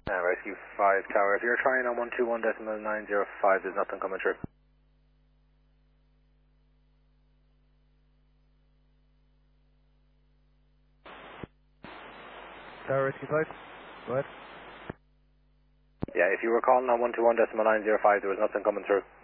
Rescue 5 Tower, if you're trying on 121.905, there's nothing coming through. Tower Rescue 5, go ahead. Yeah, if you were calling on 121.905, there was nothing coming through.